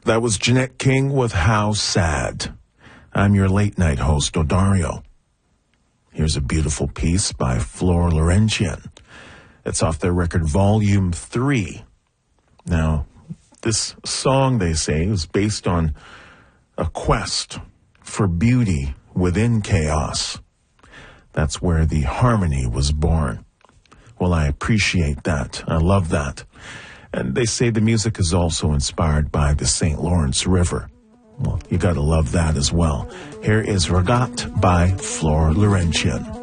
That was Jeanette King with How Sad. I'm your late night host, Odario. Here's a beautiful piece by Flor Laurentian. It's off their record Volume 3. Now, this song, they say, is based on a quest for beauty within chaos. That's where the harmony was born. Well, I appreciate that. I love that. And they say the music is also inspired by the St. Lawrence River. Well, you gotta love that as well. Here is Regat by Flor Laurentian.